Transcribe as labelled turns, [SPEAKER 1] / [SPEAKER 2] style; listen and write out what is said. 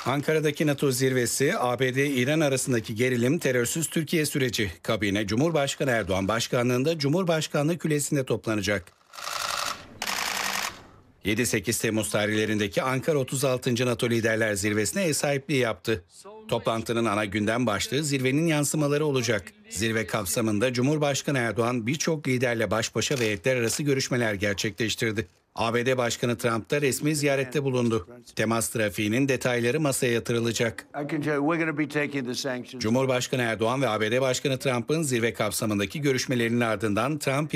[SPEAKER 1] Ankara'daki NATO zirvesi, ABD-İran arasındaki gerilim, terörsüz Türkiye süreci. Kabine, Cumhurbaşkanı Erdoğan başkanlığında Cumhurbaşkanlığı Kulesi'nde toplanacak. 7-8 Temmuz tarihlerindeki Ankara 36. NATO Liderler Zirvesi'ne ev sahipliği yaptı. Toplantının ana gündem başlığı zirvenin yansımaları olacak. Zirve kapsamında Cumhurbaşkanı Erdoğan birçok liderle baş başa ve heyetler arası görüşmeler gerçekleştirdi. ABD Başkanı Trump da resmi ziyarette bulundu. Temas trafiğinin detayları masaya yatırılacak. Cumhurbaşkanı Erdoğan ve ABD Başkanı Trump'ın zirve kapsamındaki görüşmelerinin ardından Trump